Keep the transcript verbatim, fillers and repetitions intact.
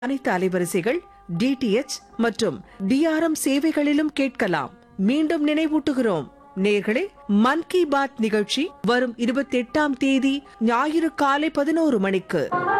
அனைத்து அலைவரிசைகள் டிடிஎச் மற்றும் டிஆர்எம் சேவைகளிலும் கேட்கலாம். மீண்டும் நினைவூட்டுகிறோம் நேர்களே, மன் கி பாத் நிகழ்ச்சி வரும் இருபத்தி எட்டாம் தேதி ஞாயிறு காலை பதினோரு மணிக்கு